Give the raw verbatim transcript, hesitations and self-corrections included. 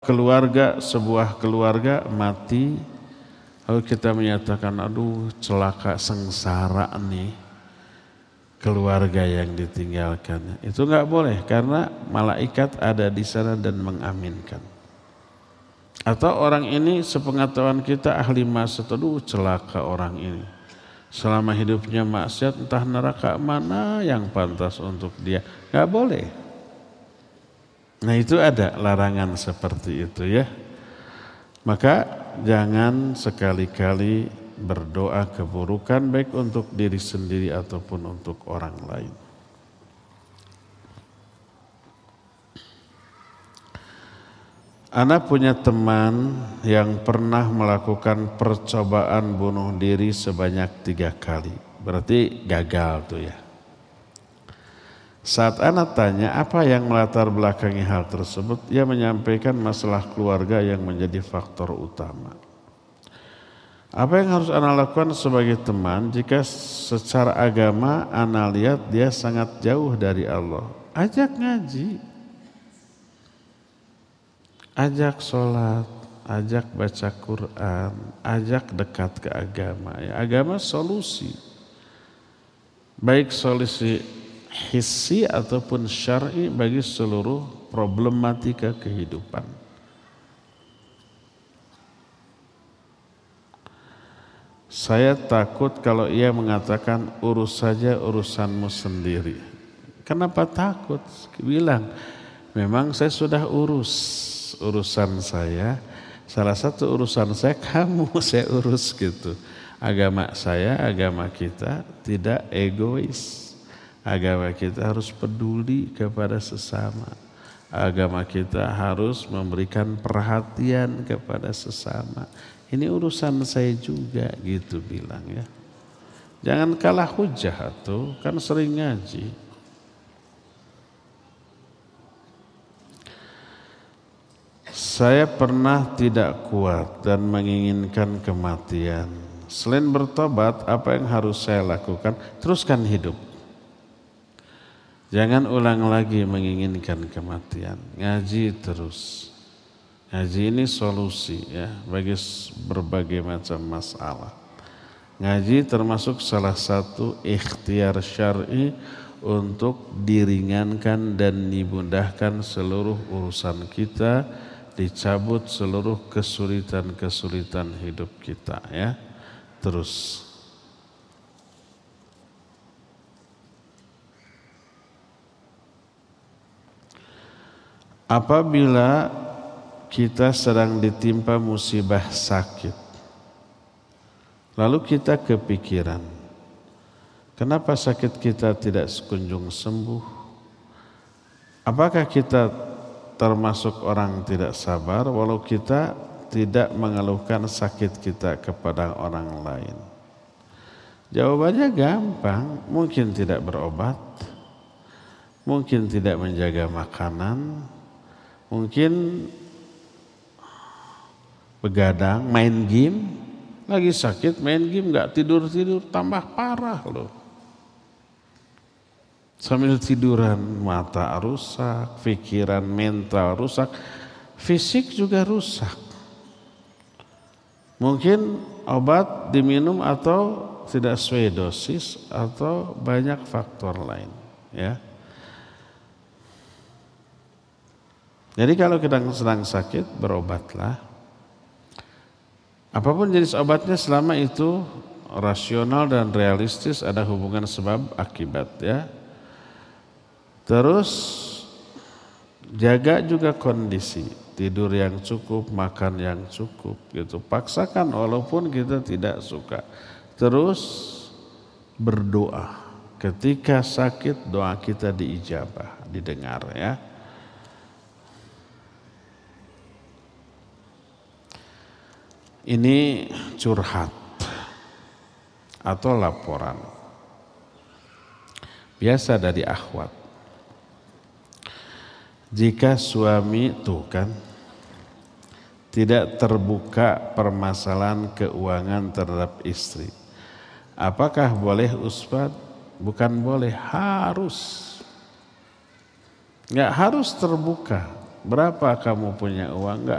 keluarga, sebuah keluarga mati, lalu kita menyatakan, aduh celaka sengsara nih keluarga yang ditinggalkannya. Itu nggak boleh karena malaikat ada di sana dan mengaminkan. Atau orang ini sepengetahuan kita ahli maksiat, aduh celaka orang ini. Selama hidupnya maksiat, entah neraka mana yang pantas untuk dia. Nggak boleh. Nah itu ada larangan seperti itu ya. Maka jangan sekali-kali berdoa keburukan baik untuk diri sendiri ataupun untuk orang lain. Ana punya teman yang pernah melakukan percobaan bunuh diri sebanyak tiga kali. Berarti gagal tuh ya. Saat Ana tanya apa yang melatar belakangi hal tersebut, ia menyampaikan masalah keluarga yang menjadi faktor utama. Apa yang harus Ana lakukan sebagai teman jika secara agama Ana lihat dia sangat jauh dari Allah? Ajak ngaji, ajak sholat, ajak baca Quran, ajak dekat ke agama. Ya, agama solusi, baik solusi hissi ataupun syar'i bagi seluruh problematika kehidupan. Saya takut kalau ia mengatakan urus saja urusanmu sendiri. Kenapa takut? Bilang, memang saya sudah urus urusan saya. Salah satu urusan saya kamu saya urus gitu. Agama saya, agama kita tidak egois. Agama kita harus peduli kepada sesama. Agama kita harus memberikan perhatian kepada sesama. Ini urusan saya juga gitu bilang ya. Jangan kalah hujah tuh, kan sering ngaji. Saya pernah tidak kuat dan menginginkan kematian. Selain bertobat, apa yang harus saya lakukan? Teruskan hidup. Jangan ulang lagi menginginkan kematian. Ngaji terus. Ngaji ini solusi ya bagi berbagai macam masalah. Ngaji termasuk salah satu ikhtiar syar'i untuk diringankan dan dimudahkan seluruh urusan kita, dicabut seluruh kesulitan-kesulitan hidup kita ya. Terus apabila kita sedang ditimpa musibah sakit, lalu kita kepikiran, kenapa sakit kita tidak sekunjung sembuh? Apakah kita termasuk orang tidak sabar walau kita tidak mengeluhkan sakit kita kepada orang lain? Jawabannya gampang, mungkin tidak berobat, mungkin tidak menjaga makanan, mungkin begadang, main game, lagi sakit main game gak tidur-tidur tambah parah loh. Sambil tiduran mata rusak, pikiran mental rusak, fisik juga rusak. Mungkin obat diminum atau tidak sesuai dosis atau banyak faktor lain ya. Jadi kalau kita sedang sakit berobatlah. Apapun jenis obatnya selama itu rasional dan realistis, ada hubungan sebab akibat ya. Terus jaga juga kondisi, tidur yang cukup, makan yang cukup gitu. Paksakan walaupun kita tidak suka. Terus berdoa. Ketika sakit doa kita diijabah, didengar ya. Ini curhat atau laporan biasa dari akhwat. Jika suami tuh kan tidak terbuka permasalahan keuangan terhadap istri, apakah boleh Ustaz? Bukan boleh, harus. Nggak harus terbuka. Berapa kamu punya uang? Nggak